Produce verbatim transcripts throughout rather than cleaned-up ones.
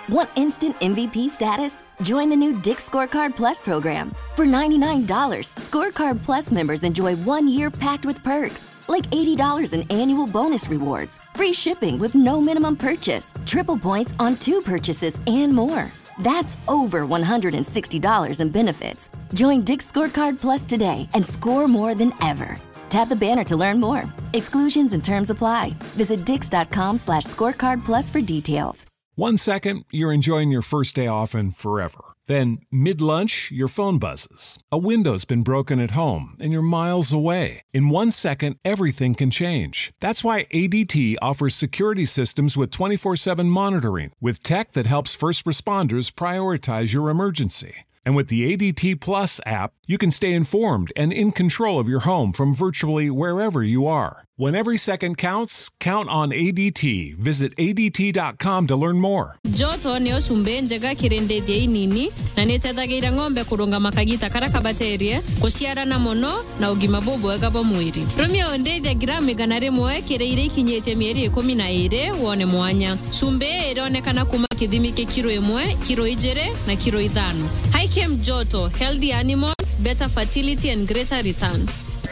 Want instant M V P status? Join the new Dick's Scorecard Plus program. For ninety-nine dollars, Scorecard Plus members enjoy one year packed with perks, like eighty dollars in annual bonus rewards, free shipping with no minimum purchase, triple points on two purchases, and more. That's over one hundred sixty dollars in benefits. Join Dick's Scorecard Plus today and score more than ever. Tap the banner to learn more. Exclusions and terms apply. Visit dix.com slash scorecard plus for details. One second, you're enjoying your first day off and forever. Then, mid-lunch, your phone buzzes. A window's been broken at home and you're miles away. In one second, everything can change. That's why A D T offers security systems with twenty-four seven monitoring, with tech that helps first responders prioritize your emergency. And with the A D T Plus app, you can stay informed and in control of your home from virtually wherever you are. When every second counts, count on A D T. Visit A D T dot com to learn more. Joto neo shumbe njega kirende dei nini na netadagira ngombe kurunga makagita karaka baterie kuciara na mono na ugima bobo ega bo mwiri. Romeo ndethia gram igana rimwe kireire ikinyete mieri ikumi na ire wone mwanya. Shumbe ironekana kuma kithimi ke kiro imwe, kiro ijere na kiro ithano. Hikem Joto, healthy animals, better fertility and greater returns.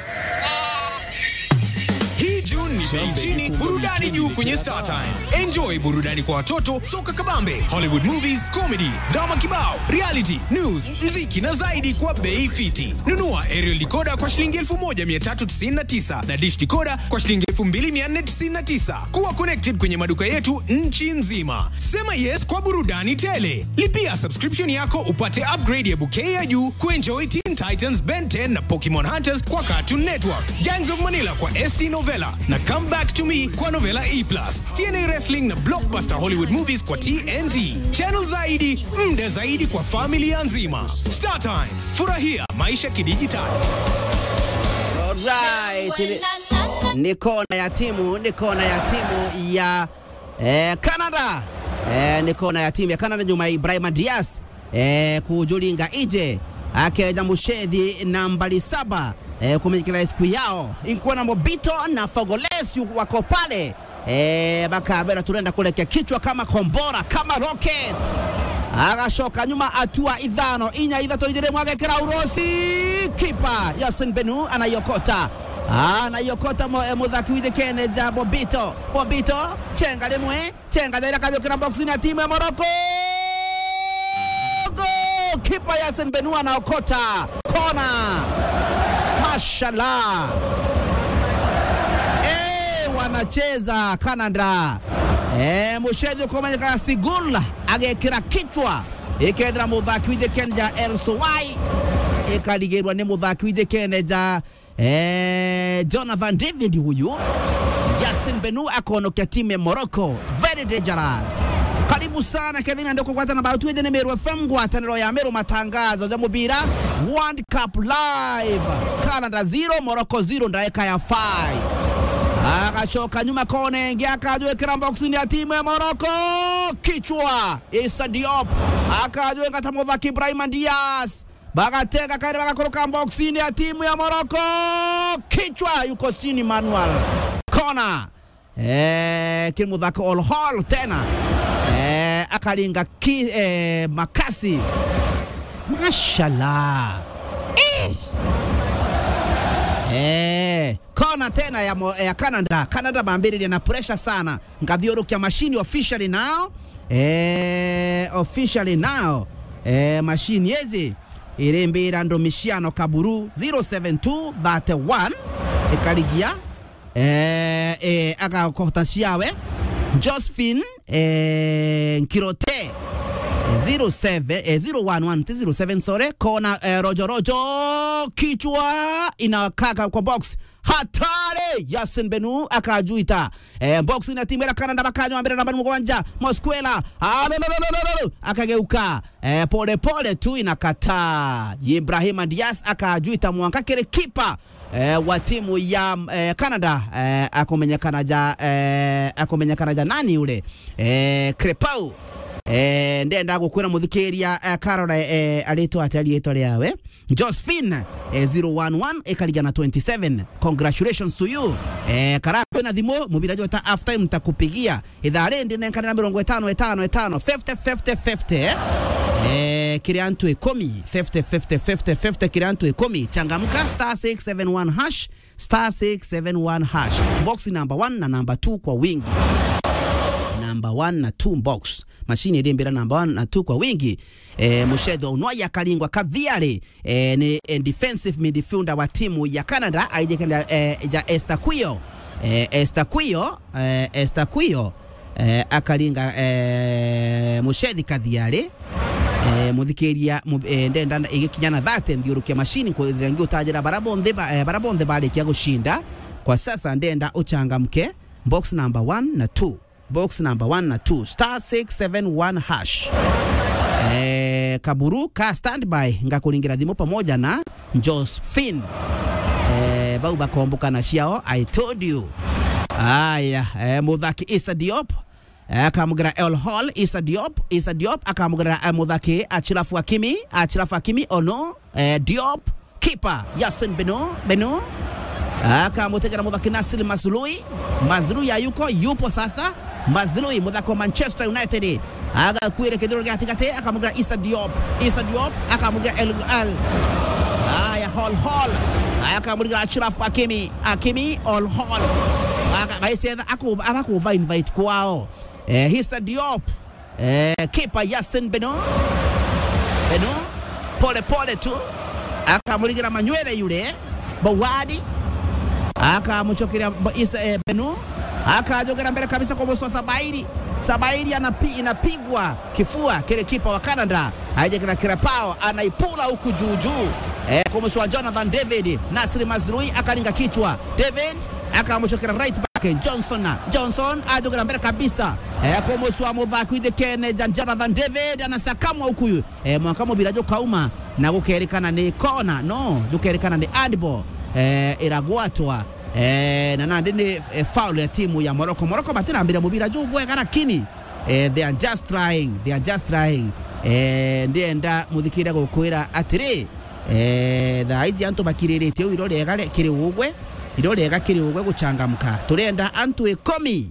Hii June ni bei chini, burudani juu kwenye Star Times. Enjoy burudani kwa watoto, soka kabambe, Hollywood movies, comedy, drama kibao, reality, news, mziki na zaidi kwa bei fiti. Nunua aerial decoder kwa shilingi elfu moja mia tatu tisini na tisa na dish decoder kwa shilingi elfu mbili mia nne tisini na tisa. Kuwa connected kwenye maduka yetu nchi nzima. Sema yes kwa burudani tele. Lipia subscription yako upate upgrade ya bouquet ya juu kuenjoy Teen Titans, Ben ten na Pokemon Hunters kwa Cartoon Network, Gangs of Manila kwa S T Novella na Come Back to Me kwa Novella E plus, T N A Wrestling na Blockbuster Hollywood Movies kwa T N T. Channel zaidi, mda zaidi kwa familia nzima. Star Times, furahia maisha kidijitali. Alright, ni kona ya timu, ni kona ya timu ya eh, Canada. Eh, ni kona ya timu ya Canada Juma Ibrahim Diaz eh, kujulinga ije akeja mushedi nambari saba eh, kumikila siku yao inkuwa na Mobito na Fogolesi wako pale eh, bakabera turenda kulekea kichwa kama kombora kama rocket agashoka nyuma atua idhano inya idhato ijere mwagekera urosi kipa Yasin Benu anayokota anayokota mo eh, mudhaki wide kene ja Mobito Mobito chenga lemwe chenga dera kajokera boxing ya timu ya Morocco. Kipa Yasin Benu anaokota kona. Mashallah. Eh, wanacheza Canada. Eh, mushedi komanya kana Sigula agekira kichwa. Ikedra mudhaki wije kenja El Sowai. Ekaligerwa ne mudhaki wije kenja eh Jonathan David huyu. Yasin Benu akonokia timu ya Morocco. Very dangerous. Karibu sana Kevin ndoko kwata na bautu ede Meru F M gwataniro ya Meru matangazo za mubira World Cup live. Canada zero Morocco zero ndaeka ya five. Akachoka nyuma kone ingia akajwe kira boxing ya timu ya Morocco kichwa Issa Diop akajwe ngata mudhaki Ibrahim Diaz bagatenga kairi bagakoroka boxing ya timu ya Morocco kichwa yuko sini Manuel kona eh kimudhaki all hall tena eh akalinga ki, eh, makasi. Mashallah. Eh. Eh, kona tena ya, mo, ya Canada. Canada bambiri na pressure sana. Ngavyorukia machine officially now. Eh, officially now. Eh, machine yezi. Irembira ndo mishiano kaburu zero seven two thirty-one. Ekaligia. Eh, eh, aga kohtashiawe. Josephine eh, Kirote zero seven eh, zero one one zero seven sorry kona eh, rojo rojo kichwa inakaka kwa box hatari Yasin Benu akajuita eh, box ina timu ya Canada bakanywa mbele nambari mkwanja Mosquera akageuka eh, pole pole tu inakataa Ibrahim Diaz akajuita mwankakere kipa eh, wa timu ya eh, Canada eh, akomenyekana ja eh, akomenyekana ja nani ule eh, Crepau eh ndenda gukwira muthikiria uh, Caroline eh, alito atali eto yawe Josephine eh, zero one one ekaligana twenty-seven. Congratulations to you eh karape na thimo mubira jota after time mtakupigia idhare ndi na nkana mirongo itano itano itano fifty fifty fifty eh kiriantu ekomi fifty fifty fifty fifty kiriantu ekomi changamka star six seven one hash star six seven one hash box number one na number two kwa wingi number one na two box machine ilimbira number one na two kwa wingi eh Mushedo Unwaya Kalingwa Kaviale eh, ni eh, defensive midfielder wa timu ya Canada aijekenda eh, ja Estaquio eh, Estaquio eh, Estaquio eh, akalinga eh, Mushedi Kaviale eh muthikiria eh, ndenda igikinyana thate ndiurukia machine kwa rangi utajira barabonde ba, eh, barabonde bale kia gushinda kwa sasa ndenda uchangamke box number one na two box number one na two star six seven one hash eh kaburu ka standby ngakulingira thimo pamoja na Josephine eh bau bakomboka na shiao I told you aya eh muthaki Issa Diop akamugira El Hall Issa Diop Issa Diop akamugira uh, muthaki Achirafu Hakimi Achirafu Hakimi ono eh, Diop keeper Yasin Beno Beno akamutegera muthaki Nasir Mazrui Mazrui ayuko yupo sasa Mazrui muthaki wa Manchester United aga kuire kedoro gatikate akamugira Issa Diop Issa Diop akamugira El Al aya Hall Hall akamugira Achirafu Hakimi Hakimi All Hall aga baiseda aku abaku va invite kwao eh Issa Diop eh keeper Yasin Beno Beno pole pole tu akamuligira manywele yule Bawadi akamuchokiria Issa eh, Beno akajogera mbele kabisa kwa Musa Sabairi Sabairi anapi inapigwa kifua kile kipa wa Canada aje kila kirapao anaipula huku juu juu eh kwa Musa Jonathan David Nasri Mazrui akalinga kichwa David akamuchokera right back Johnson Johnson ajogera mbele kabisa eh kwa Musa Muthaki de Kene Jonathan David anasakamwa huku eh mwakamo bila kauma na gukerekana ni kona no gukerekana ni handball eh iragwatwa eh na nande ni eh, foul ya timu ya Morocco Morocco batira mbira mubira jugwe lakini eh, they are just trying they are just trying eh ndienda muthikira gukwira atiri eh tha izi antu bakirerete irore egale kiri ugwe irore ega kiri ugwe guchangamka turenda antu ekomi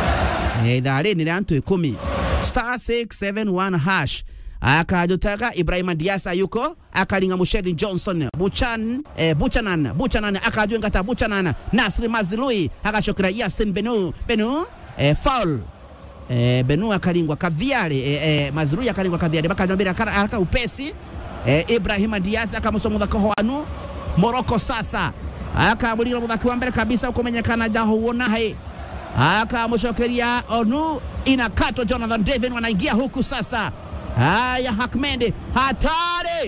eh thare ni antu ekomi star six seven one hash akajotaka Ibrahim Diasa yuko akalinga Mushedi Johnson Buchan eh, Buchanan Buchanan akajenga ta Buchanan Nasri Mazrui akashokera Yasin Benu Benu eh, foul eh, Benu akalingwa Kaviale eh, eh, Mazrui akalingwa Kaviale bakajombera haraka upesi eh, Ibrahim Diasa akamusomudha kohanu Morocco sasa akamulira mudhaki wa mbele kabisa ukomenyekana jaho uona hai akamushokeria onu inakato Jonathan David wanaingia huku sasa haya Hakmende hatari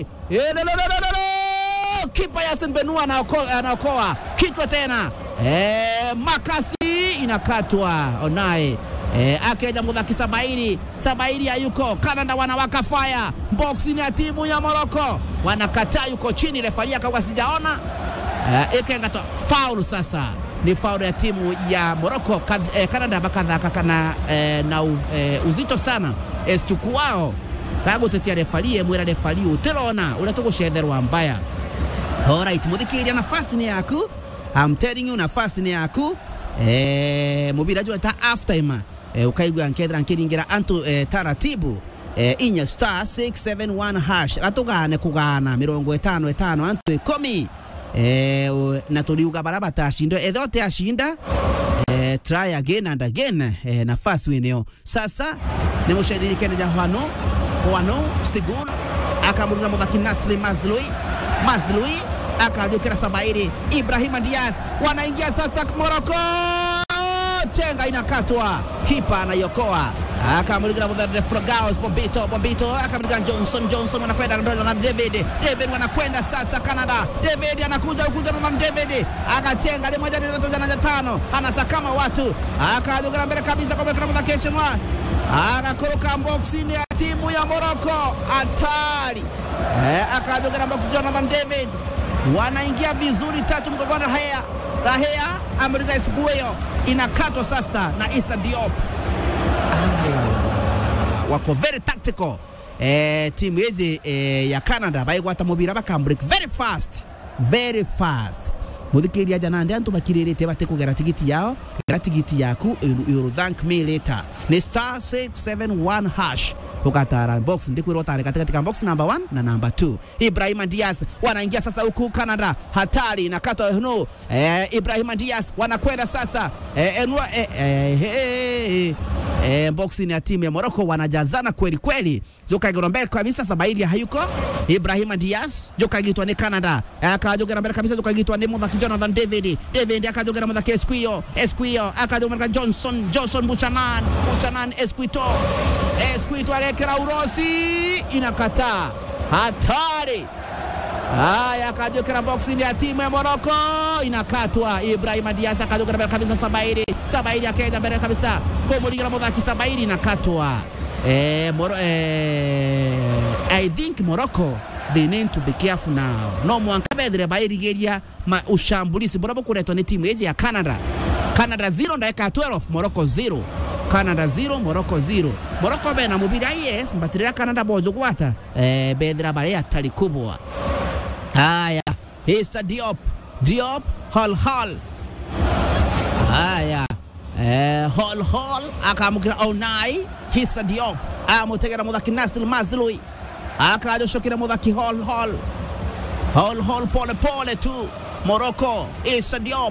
kipa Yasin Benu anaokoa anaokoa kichwa tena eh makasi inakatwa onaye eh akeja mudhaki Sabairi Sabairi hayuko Canada wanawaka fire boxing ya timu ya Morocco wanakataa yuko chini refaria kwa sijaona eh ikengatwa foul sasa ni foul ya timu ya Morocco eh, Canada bakadha kana eh, na eh, uzito sana estukuao kago tetia refarie mwera refarie uterona unatoko shederwa mbaya. Alright mudhikiria nafasi ni yaku I'm telling you nafasi ni yaku eh mubira jua ta after time eh ukaigwa nkedra nkiringira antu eh, taratibu eh inya star six seven one hash atugane kugana mirongo itano itano antu ikomi eh na tuliuga baraba tashindo edote ashinda eh try again and again eh, nafasi weneo sasa ni mushedi kene jahwano wano Sigun akamuruna mudhaki Nasri Mazrui Mazrui akajokera Sabairi Ibrahim Diaz wanaingia sasa Morocco chenga inakatwa kipa anayokoa akamuruna mudhaki Fragaus Bombito Bombito akamuruna Johnson Johnson wanakwenda na David David wanakwenda sasa Canada David anakuja ukuja na David akachenga ile moja na tano anasakama watu akajokera mbele kabisa kwa mudhaki Keshimwa akakoroka boxing ya timu ya Morocco hatari eh akajogera box Jonathan David wanaingia vizuri tatu mgogona haya Rahea Amerika Isikuweyo inakatwa sasa na Issa Diop wako very tactical. Eh, timu hizi eh, ya Canada baigwata mubira baka break very fast, very fast. Muthikiria jana ndi antu bakirerete bate kugera tigiti yao, gera tigiti yaku you thank me later. Ni star six seven one hash. Ukatara box ndikwiro tare katika box number one na number two. Ibrahim Diaz wanaingia sasa huku Canada, hatari na kato no. Eh, Ibrahim Diaz wanakwenda sasa eh, enwa eh, eh, eh, eh, box ni ya timu ya Morocco wanajazana kweli kweli. Joka ngorombe kabisa sabaili hayuko. Ibrahim Diaz joka gitwa ni Canada, akajogera mbele kabisa, joka gitwa ni Muthaki Jonathan David. David akajogera Muthaki Esquio, Esquio akajogera Johnson, Johnson Buchanan, Buchanan Esquito. Esquito agekera urosi inakataa, hatari. Haya akajogera boxing ya timu ya Morocco inakatwa. Ibrahim Diaz akajogera mbele kabisa Sabairi, Sabairi akaja mbele kabisa kumuligira Muthaki Sabairi inakatwa. Eh, Moro, eh, I think Morocco they need to be careful now. No mwankabedre bairigeria ma ushambulisi bora bokuretwa ni timu hizi ya Canada. Canada zero dakika twelve, Morocco zero. Canada zero, Morocco zero. Morocco bena mubira yes, mbatirira Canada bojo kwata. Eh, bedra bare atali kubwa. Haya, Issa Diop, Diop, Hall Hall. Haya. Eh, Hall Hall akamukira Onai, Issa Diop amutegera Muthaki Nasil Mazlui, akajo shokira Muthaki Hall Hall. Hall Hall pole pole tu Morocco. Issa Diop,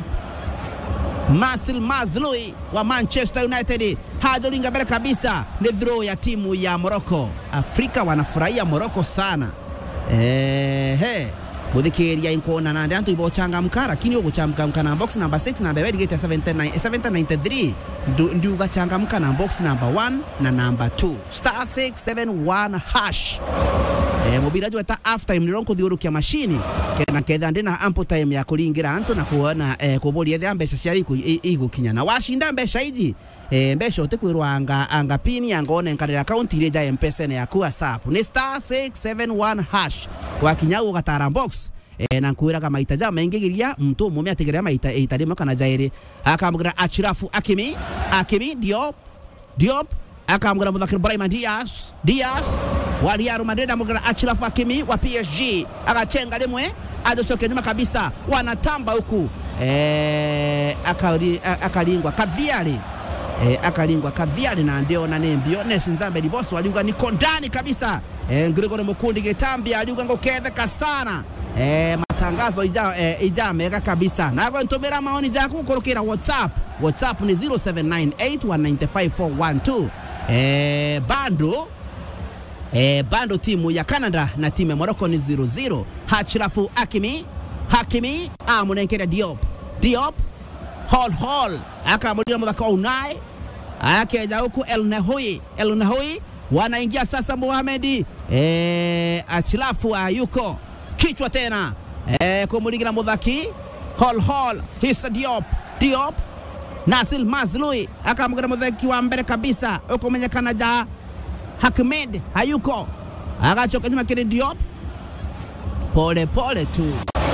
Nasil Mazlui wa Manchester United hajolinga mbele kabisa. Ni throw ya timu ya Morocco. Afrika wanafurahia Morocco sana. Eh, he Muthikiria inkona na ndantu ibo changamka, lakini uguchangamka na box number six na bebe gate seven nine three ndio ugachangamka na box number one na number two star six seven one hash. Eh, mubira jweta after time nironko thiurukia machine kena ketha ndina ample time ya kuringira antu na kuona eh, kuburi ethe ambesha cia iku igukinya na washinda mbesha iji eh, mbesha utekwirwa anga anga pini angone nkarira account ile ja M-Pesa ya ku WhatsApp ni star six seven one hash wakinya ugatara box eh, na nkuira kama itaja mengigiria mtu mume ategerea maita itarimo kana jairi akamugira Achirafu Hakimi Hakimi Diop Diop akamugura Muthaki Ibrahim Diaz Diaz wa Real Madrid amugira Achirafu Hakimi wa P S G akachenga limwe adosoke nyuma kabisa wanatamba huku eh, akali akalingwa Kaviali eh, akalingwa Kaviali na ndio na nembio Nesinzambe di boss waliunga niko ndani kabisa eh, Gregory Mukundi Getambi aliunga ngoketheka sana eh, matangazo ija eh, ija mega kabisa na go ntomera maoni jaku kurukira WhatsApp WhatsApp ni zero seven nine eight one nine five four one two. Eh, bando eh, bando timu ya Canada na timu ya Morocco ni zero zero. Achirafu Hakimi Hakimi amunenkera Diop Diop Hall Hall akamulira Muthaki Unai akeja huku El Nahui El Nahui wanaingia sasa Mohamed eh, Achirafu ayuko kichwa tena eh, kumuligira Muthaki Hall Hall Issa Diop Diop Nasil Mazlui akamugera Muthaki wa mbele kabisa ukomenyekana ja Ahmed hayuko akachoka nyuma kile Diop pole pole tu.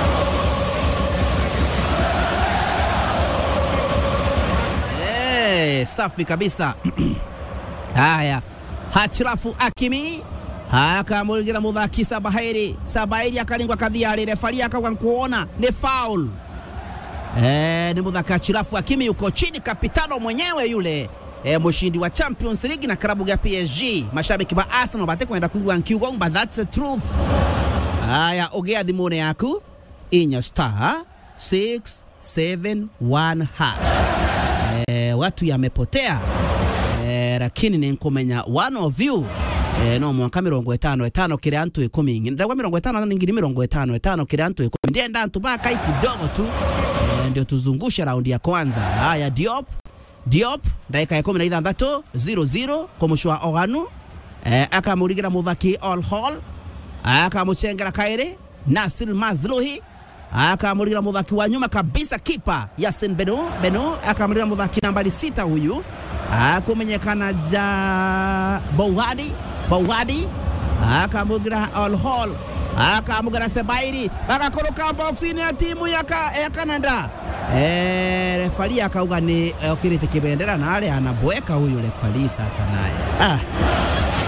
Eh, safi kabisa. Haya, Achirafu Hakimi akamuligira Muthaki Sabairi Sabairi akalingwa Kadhiari refari akawa kuona ni foul. Eh, ni Muthaki Achirafu Hakimi yuko chini, kapitano mwenyewe yule eh, mshindi wa Champions League na klabu ya P S G. Mashabiki ba Arsenal bate kwenda kuigwa nkiugo, but that's the truth. Haya, ogea dhimone yaku inya star six seven one hash. Eh, watu yamepotea eh, lakini ni nkumenya one of you eh, no mwaka mirongo etano etano kire antu ikumi ndagwa mirongo etano na ngiri mirongo etano etano kire antu ikumi ndienda antu baka iki kidogo tu eh, ndio tuzungusha raundi ya kwanza. Haya, Diop Diop dakika ya kumi na ithathatũ zero zero kumushwa Oganu eh, akamuligira Muthaki All Hall akamuchengera Kaire Nasil Mazlui akamuligira Muthaki wa nyuma kabisa kipa Yasin Benu Benu akamuligira Muthaki nambari sita huyu akumenyekana ja Bouhadi Bouhadi akamuligira All Hall akamuligira Sabairi akakoroka boxini ya timu ya, ka, ya Canada. Eh, refari akauga ni okirite kibendera na ale anaboeka huyu refari sasa naye. Ah.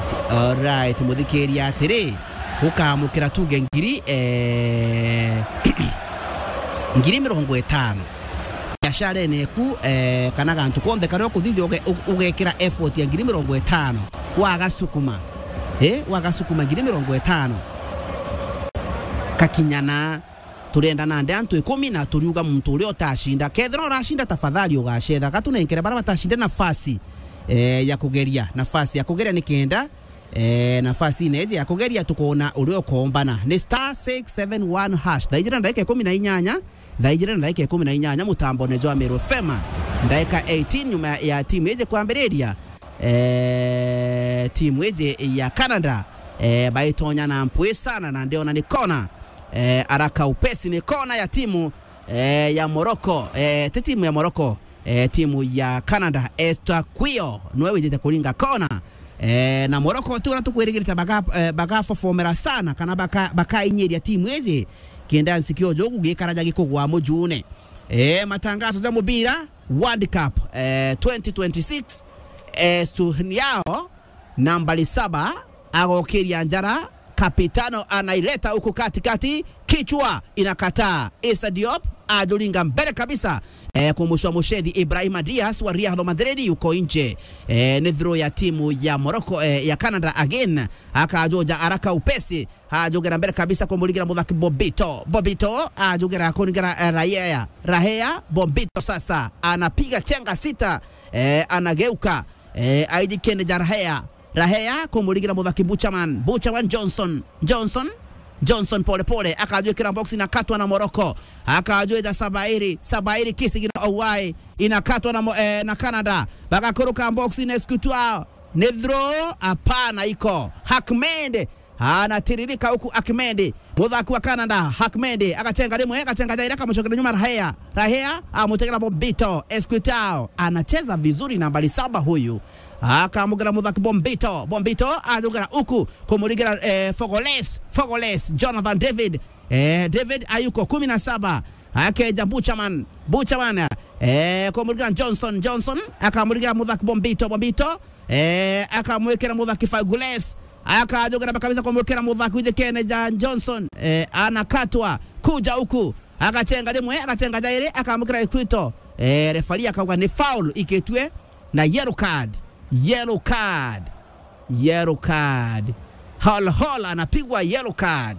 alright alright muthikiria atiri ukamukira tuge ngiri eh ngiri mirongo itano biashara neku eh kana gantu konde kana kuthithia ugekira effort ya ngiri mirongo itano wagasukuma eh wagasukuma ngiri mirongo itano kakinyana turenda na ndantu ikumi na turiuga muntu uri otashinda kethro rashinda tafadhali ugacetha gatunenkere bara batashinde nafasi eh ya kugeria nafasi ya kugeria nikenda eh nafasi inezi ya kugeria tukona uri okombana ni star six seven one hash daijira ndaika kumi na inyanya daijira ndaika kumi na inyanya mutambo nezo amero fema ndaika eighteen nyuma ya timu eje kuambereria eh timu eje ya Canada eh baitonya na mpwe sana na ndio na nikona eh araka upesi ni kona ya timu eh ya Morocco eh timu ya Morocco eh timu ya Canada Estaquio nwewe jete kulinga kona eh na Morocco tu natukwirigirita baka eh, baka fofomera sana kana baka baka inyeri ya timu ezi kenda nsikio jogu gikaraja gikogwa mujune eh matangazo za mubira World Cup eh twenty twenty-six eh yao nambari saba agokiria njara kapitano anaileta huko katikati kichwa inakataa Issa Diop ajulinga mbele kabisa eh kumbusha Moshedi Ibrahim Diaz wa Real Madrid yuko nje eh nithro ya timu ya Morocco eh, ya Canada again akajoja araka upesi ajogera mbele kabisa kumuligira muthaki Bombito Bombito ajogera kunigira eh, Rahea Rahea Bombito sasa anapiga chenga sita eh anageuka eh aijikene Rahea Rahea kumuligira muthaki Buchaman Buchaman Johnson Johnson Johnson pole pole akajua kila box inakatwa na Morocco akajua da Sabairi Sabairi kisi gina awai inakatwa na eh, na Canada bakakuruka box ineskutwa Nedro hapana iko Hakmed anatiririka huku Ahmed muthaki wa Canada Ahmed akachenga limwe akachenga jaira kama chokera nyuma Rahea Rahea amutegera Bombito Esquitao anacheza vizuri nambari saba huyu akamugera muthaki Bombito Bombito ajogera huku kumuligira eh, Fogoles Fogoles Jonathan David eh, David ayuko kumi na saba akeja Buchaman Buchaman eh, kumuligira Johnson Johnson akamuligira muthaki Bombito Bombito eh, akamwekera muthaki Fogoles akajogera kabisa kumwekera muthaki uje Kene Johnson eh, anakatwa kuja huku akachenga limwe akachenga jaire akamwekera Equito eh, refali akawa ni foul iketwe na yellow card yellow card yellow card hol hol anapigwa yellow card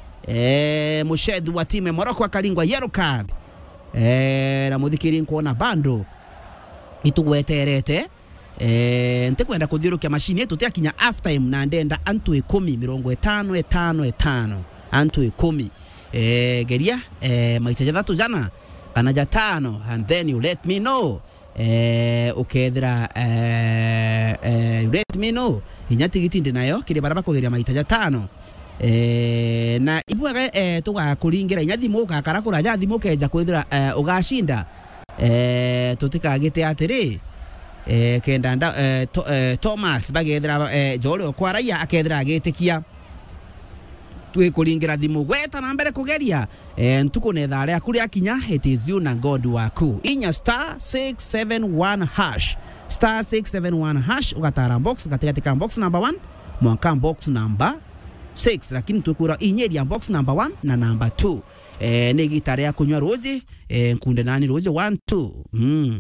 eh Moshedi wa timu Morocco akalingwa yellow card eh na muthikiri kuona bando itugweterete eh ntekwenda kuthirukia mashini yetu tekinya half time na ndenda antu ikumi mirongo itano itano itano antu ikumi eh geria eh maitaje thatu jana kana ja tano and then you let me know eh ukethira eh eh let me know inyati gitinde nayo kire baraba kugeria maitaja tano eh na ibwaga eh tuga kuringira inyathimo gakara kuraja thimo keja kwithira eh, ugashinda eh tutikagite atiri eh kenda nda eh, to, eh Thomas bagethira eh jole okwaraia akethira agitikia twe kuringira thimu gweta na mbere kugeria eh ntuko netha aria kuri akinya it is you na God waku inya star six seven one hash star six seven one hash ugatara box katika box number one mwanka box number six lakini tukura inyeri ya box number one na number two eh ni gitare ya kunywa rozi eh kunde nani rozi one two mm